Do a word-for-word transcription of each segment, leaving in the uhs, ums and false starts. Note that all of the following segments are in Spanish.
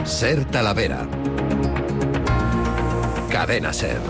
Ser Talavera. Cadena Ser.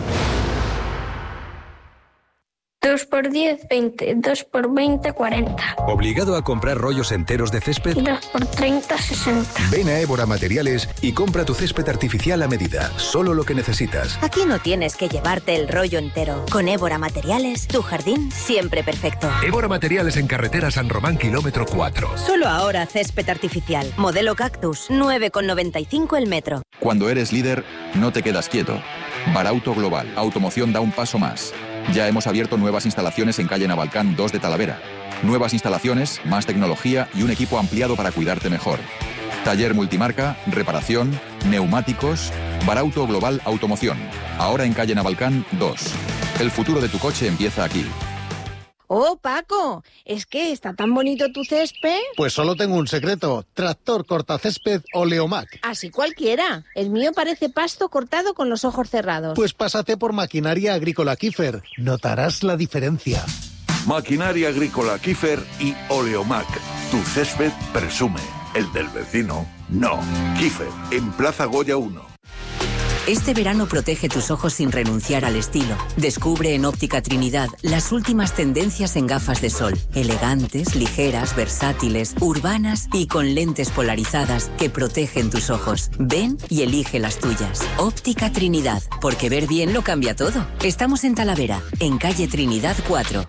dos por diez, veinte. dos por veinte, cuarenta. ¿Obligado a comprar rollos enteros de césped? dos por treinta, sesenta. Ven a Évora Materiales y compra tu césped artificial a medida. Solo lo que necesitas. Aquí no tienes que llevarte el rollo entero. Con Évora Materiales, tu jardín siempre perfecto. Évora Materiales en carretera San Román, kilómetro cuatro. Solo ahora césped artificial. Modelo Cactus, nueve con noventa y cinco el metro. Cuando eres líder, no te quedas quieto. Barauto Global. Automoción da un paso más. Ya hemos abierto nuevas instalaciones en calle Navalcán dos de Talavera. Nuevas instalaciones, más tecnología y un equipo ampliado para cuidarte mejor. Taller multimarca, reparación, neumáticos. Barauto Global Automoción. Ahora en calle Navalcán dos. El futuro de tu coche empieza aquí. Oh, Paco, es que está tan bonito tu césped. Pues solo tengo un secreto. Tractor cortacésped Oleomac. Así cualquiera. El mío parece pasto cortado con los ojos cerrados. Pues pásate por Maquinaria Agrícola Kiefer. Notarás la diferencia. Maquinaria Agrícola Kiefer y Oleomac. Tu césped presume. El del vecino, no. Kiefer, en Plaza Goya uno. Este verano protege tus ojos sin renunciar al estilo. Descubre en Óptica Trinidad las últimas tendencias en gafas de sol. Elegantes, ligeras, versátiles, urbanas y con lentes polarizadas que protegen tus ojos. Ven y elige las tuyas. Óptica Trinidad, porque ver bien lo cambia todo. Estamos en Talavera, en calle Trinidad cuatro.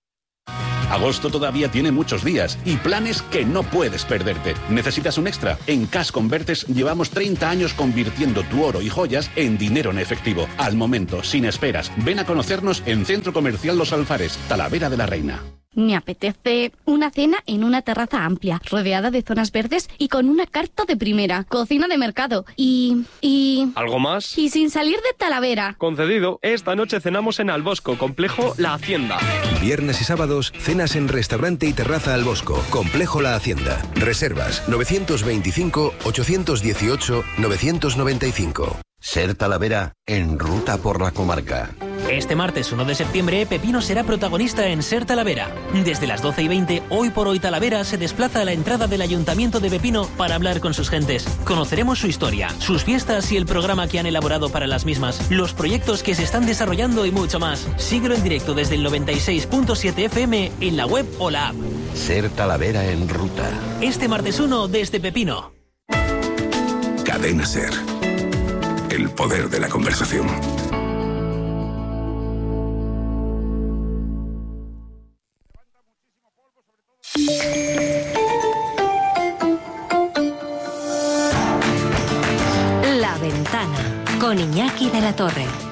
Agosto todavía tiene muchos días y planes que no puedes perderte. ¿Necesitas un extra? En Cash Converters llevamos treinta años convirtiendo tu oro y joyas en dinero en efectivo. Al momento, sin esperas. Ven a conocernos en Centro Comercial Los Alfares, Talavera de la Reina. Me apetece una cena en una terraza amplia, rodeada de zonas verdes y con una carta de primera, cocina de mercado y... y... ¿Algo más? Y sin salir de Talavera. Concedido. Esta noche cenamos en Albosco, complejo La Hacienda. Viernes y sábados, cenas en restaurante y terraza Albosco, complejo La Hacienda. Reservas novecientos veinticinco, ochocientos dieciocho, novecientos noventa y cinco. Ser Talavera en ruta por la comarca. Este martes uno de septiembre, Pepino será protagonista en Ser Talavera. Desde las doce y veinte, Hoy por Hoy Talavera se desplaza a la entrada del Ayuntamiento de Pepino para hablar con sus gentes. Conoceremos su historia, sus fiestas y el programa que han elaborado para las mismas, los proyectos que se están desarrollando y mucho más. Síguelo en directo desde el noventa y seis punto siete F M en la web o la app. Ser Talavera en ruta. Este martes uno desde Pepino. Cadena Ser. El poder de la conversación. La Ventana con Iñaki de la Torre.